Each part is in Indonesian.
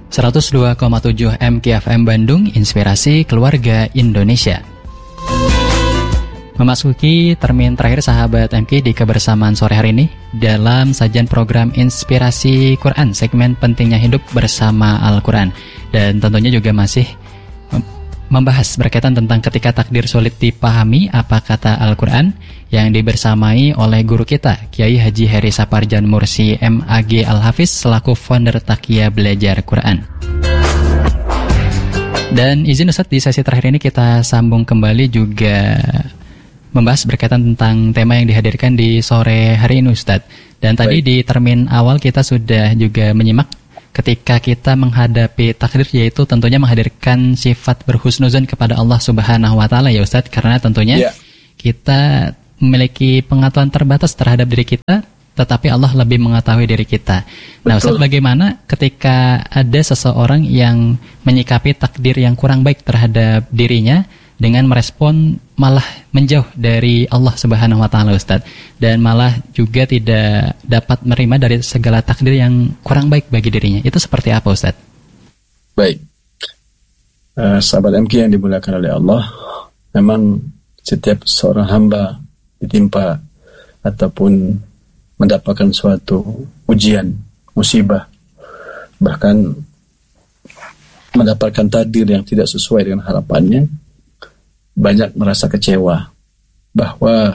102,7 MKFM Bandung, Inspirasi Keluarga Indonesia. Memasuki termin terakhir sahabat MK di kebersamaan sore hari ini dalam sajian program Inspirasi Quran, segmen pentingnya hidup bersama Al-Quran. Dan tentunya juga masih membahas berkaitan tentang ketika takdir sulit dipahami, apa kata Al-Quran, yang dibersamai oleh guru kita Kiai Haji Heri Saparjan Mursi MAG Al-Hafiz selaku founder Taqiyya Belajar Quran. Dan izin Ustadz, di sesi terakhir ini kita sambung kembali juga membahas berkaitan tentang tema yang dihadirkan di sore hari ini Ustadz. Dan tadi di termin awal kita sudah juga menyimak ketika kita menghadapi takdir, yaitu tentunya menghadirkan sifat berhusnuzon kepada Allah Subhanahu wa Ta'ala ya Ustadz, karena tentunya kita memiliki pengetahuan terbatas terhadap diri kita, tetapi Allah lebih mengetahui diri kita. Nah Ustadz, bagaimana ketika ada seseorang yang menyikapi takdir yang kurang baik terhadap dirinya dengan merespon malah menjauh dari Allah Subhanahu wa Ta'ala Ustadz, dan malah juga tidak dapat menerima dari segala takdir yang kurang baik bagi dirinya, itu seperti apa Ustadz? Baik, sahabat MK yang dimuliakan oleh Allah, memang setiap seorang hamba ditimpa ataupun mendapatkan suatu ujian, musibah, bahkan mendapatkan takdir yang tidak sesuai dengan harapannya, banyak merasa kecewa bahwa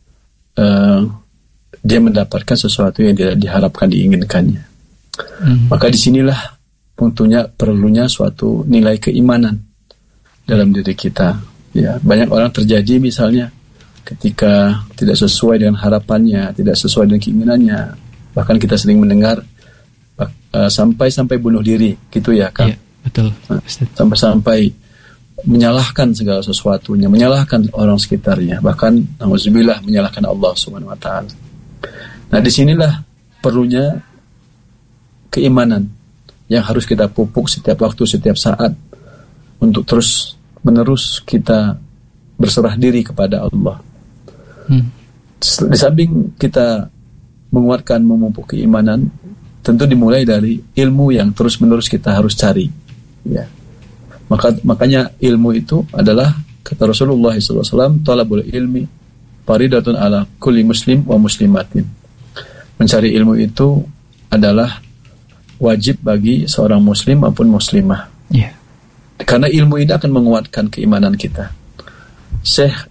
dia mendapatkan sesuatu yang tidak diharapkan, diinginkannya. Maka disinilah perlunya suatu nilai keimanan dalam diri kita. Ya, banyak orang terjadi misalnya ketika tidak sesuai dengan harapannya, tidak sesuai dengan keinginannya, bahkan kita sering mendengar sampai bunuh diri, gitu ya kan? Iya, betul. Sampai menyalahkan segala sesuatunya, menyalahkan orang sekitarnya, bahkan nauzubillah menyalahkan Allah Subhanahu wa Ta'ala. Nah, disinilah perlunya keimanan yang harus kita pupuk setiap waktu, setiap saat, untuk terus menerus kita berserah diri kepada Allah. Di samping kita menguatkan, memupuk keimanan, tentu dimulai dari ilmu yang terus menerus kita harus cari, ya. Makanya ilmu itu adalah, kata Rasulullah SAW, talabul ilmi faridatun ala kulli muslim wa muslimatin. Mencari ilmu itu adalah wajib bagi seorang muslim maupun muslimah. Karena ilmu ini akan menguatkan keimanan kita. Syekh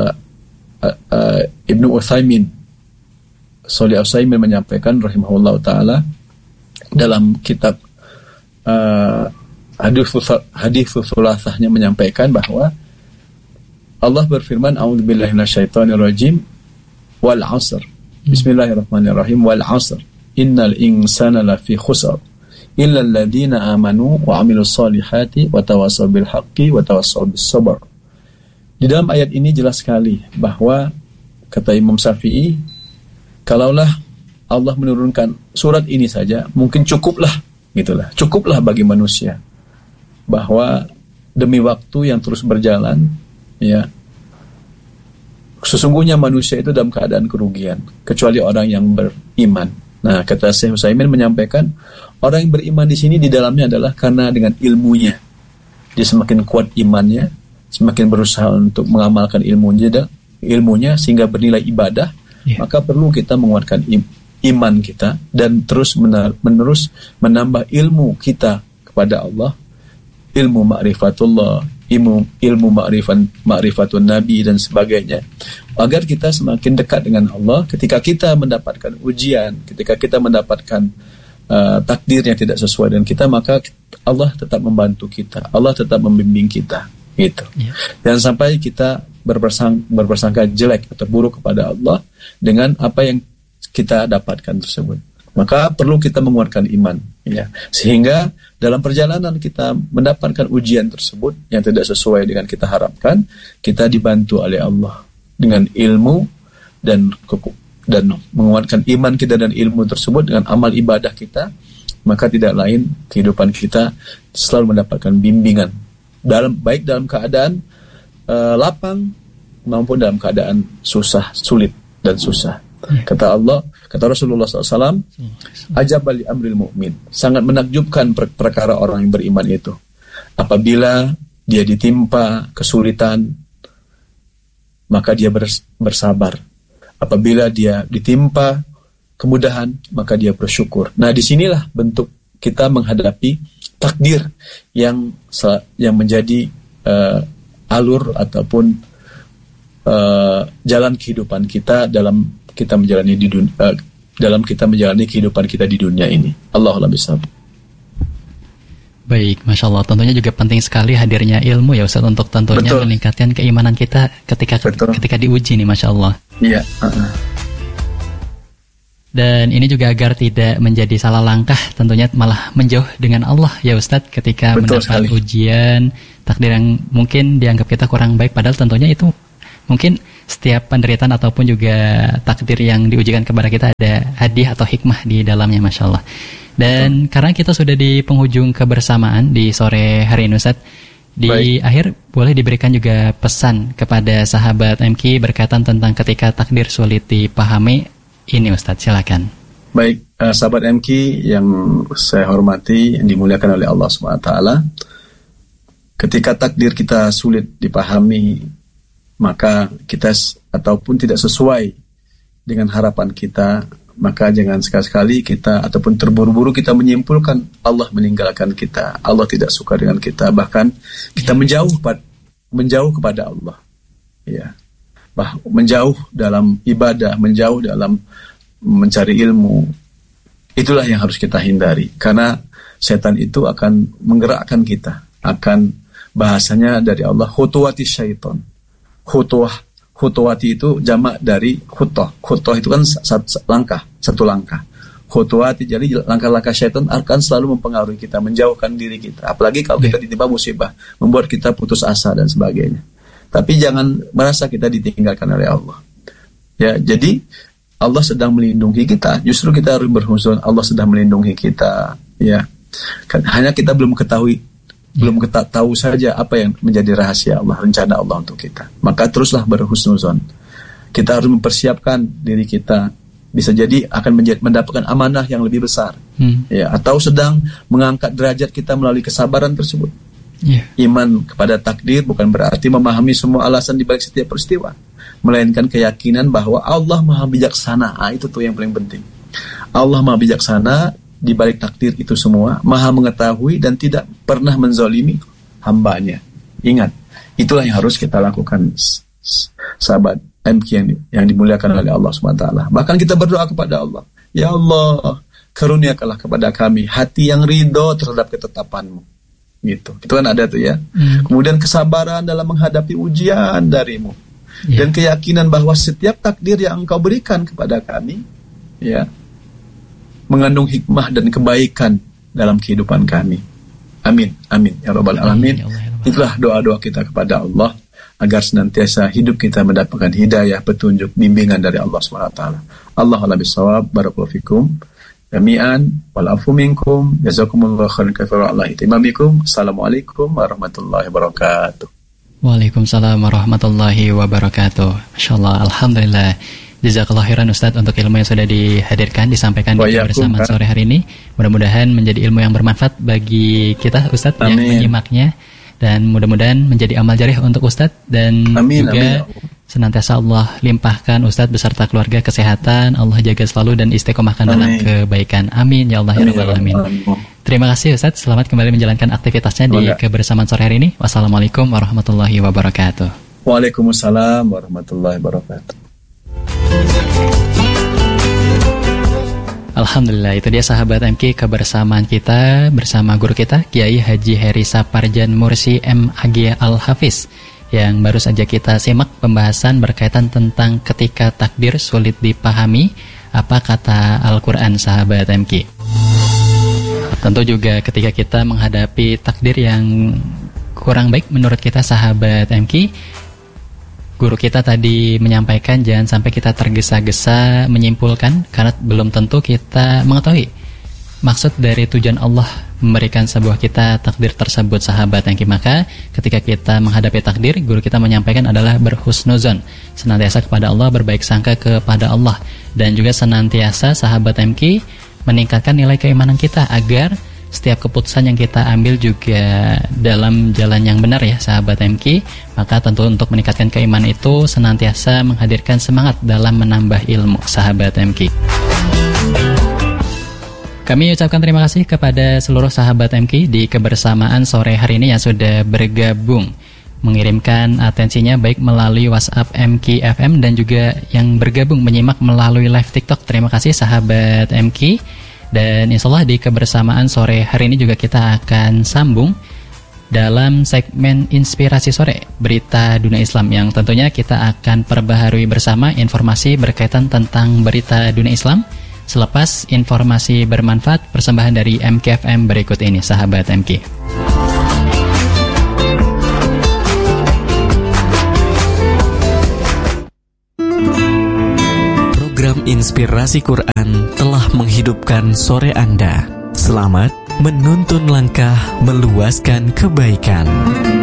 Ibnu Utsaimin, Shalih Utsaimin menyampaikan rahimahullah ta'ala dalam kitab hadis sulasahnya menyampaikan bahwa Allah berfirman, a'udzubillahi minasyaitonirrajim, wal 'asr, bismillahirrahmanirrahim, wal 'asr, innal insana lafi khusr illa alladziina amanu wa 'amilus solihati wa tawassaw bil haqqi wa tawassaw bis sabr. Di dalam ayat ini jelas sekali bahwa, kata Imam Syafi'i, kalaulah Allah menurunkan surat ini saja mungkin cukuplah bagi manusia, bahwa demi waktu yang terus berjalan, ya, sesungguhnya manusia itu dalam keadaan kerugian kecuali orang yang beriman. Nah, kata Syekh Utsaimin menyampaikan, orang yang beriman di sini di dalamnya adalah karena dengan ilmunya dia semakin kuat imannya, semakin berusaha untuk mengamalkan ilmunya sehingga bernilai ibadah. Maka perlu kita menguatkan iman kita dan terus menerus menambah ilmu kita kepada Allah, ilmu ma'rifatullah, ilmu ma'rifatun nabi dan sebagainya, agar kita semakin dekat dengan Allah. Ketika kita mendapatkan ujian, ketika kita mendapatkan takdir yang tidak sesuai dengan kita, maka Allah tetap membantu kita, Allah tetap membimbing kita, gitu. Jangan sampai kita berprasangka jelek atau buruk kepada Allah dengan apa yang kita dapatkan tersebut. Maka perlu kita menguatkan iman, ya, sehingga dalam perjalanan kita mendapatkan ujian tersebut yang tidak sesuai dengan kita harapkan, kita dibantu oleh Allah dengan ilmu dan menguatkan iman kita dan ilmu tersebut dengan amal ibadah kita. Maka tidak lain kehidupan kita selalu mendapatkan bimbingan, baik dalam keadaan lapang maupun dalam keadaan sulit dan susah. Kata Allah, kata Rasulullah SAW, ajabal li amril mu'min, sangat menakjubkan perkara orang yang beriman itu. Apabila dia ditimpa kesulitan, maka dia bersabar. Apabila dia ditimpa kemudahan, maka dia bersyukur. Nah, disinilah bentuk kita menghadapi takdir yang menjadi alur ataupun jalan kehidupan kita dalam kita menjalani kehidupan kita di dunia ini. Allahu a'lam bishawab. Baik, Masya Allah. Tentunya juga penting sekali hadirnya ilmu ya Ustaz, untuk tentunya meningkatkan keimanan kita ketika diuji nih, Masya Allah. Iya. Dan ini juga agar tidak menjadi salah langkah, tentunya malah menjauh dengan Allah ya Ustaz ketika mendapat ujian, takdir yang mungkin dianggap kita kurang baik, padahal tentunya itu mungkin setiap penderitaan ataupun juga takdir yang diujikan kepada kita ada hadiah atau hikmah di dalamnya, Masya Allah. Dan karena kita sudah di penghujung kebersamaan di sore hari ini Ustaz, di akhir boleh diberikan juga pesan kepada sahabat MK berkaitan tentang ketika takdir sulit dipahami ini Ustaz, silakan. Baik, sahabat MK yang saya hormati, yang dimuliakan oleh Allah SWT, ketika takdir kita sulit dipahami, maka kita ataupun tidak sesuai dengan harapan kita, maka jangan sekali-kali kita ataupun terburu-buru kita menyimpulkan Allah meninggalkan kita, Allah tidak suka dengan kita, bahkan kita menjauh kepada Allah. Ya. Menjauh dalam ibadah, menjauh dalam mencari ilmu. Itulah yang harus kita hindari, karena setan itu akan menggerakkan kita, akan bahasanya dari Allah khutuwati syaitan. Khutuwati itu jamak dari khutoh. Khutoh itu kan satu langkah. Khutuwati, jadi langkah-langkah syaitan akan selalu mempengaruhi kita, menjauhkan diri kita. Apalagi kalau kita ditimpa musibah, membuat kita putus asa dan sebagainya. Tapi jangan merasa kita ditinggalkan oleh Allah. Ya, jadi Allah sedang melindungi kita. Justru kita harus berhuzon, Allah sedang melindungi kita. Ya, hanya kita belum tahu saja apa yang menjadi rahasia Allah, rencana Allah untuk kita. Maka teruslah berhusnuzon. Kita harus mempersiapkan diri kita, bisa jadi akan mendapatkan amanah yang lebih besar, ya, atau sedang mengangkat derajat kita melalui kesabaran tersebut. Iman kepada takdir bukan berarti memahami semua alasan di balik setiap peristiwa, melainkan keyakinan bahwa Allah Maha Bijaksana. Itu tuh yang paling penting. Allah Maha Bijaksana di balik takdir itu semua, Maha mengetahui dan tidak pernah menzalimi hambanya. Ingat, itulah yang harus kita lakukan, sahabat MK yang dimuliakan oleh Allah SWT. Bahkan kita berdoa kepada Allah, ya Allah, karuniakanlah kepada kami hati yang ridho terhadap ketetapan-Mu. Gitu. Itu kan ada tuh ya. Kemudian kesabaran dalam menghadapi ujian dari-Mu. Dan keyakinan bahwa setiap takdir yang Engkau berikan kepada kami, ya, mengandung hikmah dan kebaikan dalam kehidupan kami. Amin, amin, ya Rabbal Alamin. Itulah doa-doa kita kepada Allah, agar senantiasa hidup kita mendapatkan hidayah, petunjuk, bimbingan dari Allah SWT. Allahu a'lam bishawab. Barakallahu fikum jami'an, wal afu minkum, jazakumullahu khairan katsiran ala ihtimamikum. Assalamualaikum warahmatullahi wabarakatuh. Waalaikumsalam warahmatullahi wabarakatuh. Masyaallah, alhamdulillah. Jazakallah khairan Ustadz untuk ilmu yang sudah dihadirkan, disampaikan di kebersamaan sore hari ini. Mudah-mudahan menjadi ilmu yang bermanfaat bagi kita Ustadz yang menyimaknya, dan mudah-mudahan menjadi amal jarih untuk Ustadz, dan juga senantiasa Allah limpahkan Ustadz beserta keluarga kesehatan, Allah jaga selalu dan istiqomahkan dalam kebaikan. Amin ya Allah ya Rabbal Alamin. Terima kasih Ustadz, selamat kembali menjalankan aktivitasnya di kebersamaan sore hari ini. Wassalamualaikum warahmatullahi wabarakatuh. Waalaikumsalam warahmatullahi wabarakatuh. Alhamdulillah, itu dia sahabat MK kebersamaan kita bersama guru kita Kiai Haji Heri Saparjan Mursi MAG Al-Hafiz, yang baru saja kita simak pembahasan berkaitan tentang ketika takdir sulit dipahami, apa kata Al-Quran, sahabat MK. Tentu juga ketika kita menghadapi takdir yang kurang baik menurut kita, sahabat MK, guru kita tadi menyampaikan jangan sampai kita tergesa-gesa menyimpulkan, karena belum tentu kita mengetahui maksud dari tujuan Allah memberikan sebuah kita takdir tersebut, sahabat MK. Maka ketika kita menghadapi takdir, guru kita menyampaikan adalah berhusnuzon, senantiasa kepada Allah, berbaik sangka kepada Allah, dan juga senantiasa sahabat MK meningkatkan nilai keimanan kita agar setiap keputusan yang kita ambil juga dalam jalan yang benar ya sahabat MK. Maka tentu untuk meningkatkan keimanan itu senantiasa menghadirkan semangat dalam menambah ilmu, sahabat MK. Kami ucapkan terima kasih kepada seluruh sahabat MK di kebersamaan sore hari ini yang sudah bergabung mengirimkan atensinya baik melalui WhatsApp MK FM dan juga yang bergabung menyimak melalui live TikTok. Terima kasih sahabat MK. Dan insya Allah di kebersamaan sore hari ini juga kita akan sambung dalam segmen Inspirasi Sore, berita dunia Islam, yang tentunya kita akan perbaharui bersama informasi berkaitan tentang berita dunia Islam selepas informasi bermanfaat persembahan dari MKFM berikut ini, sahabat MK. Program Inspirasi Quran telah menghidupkan sore Anda. Selamat menuntun langkah meluaskan kebaikan.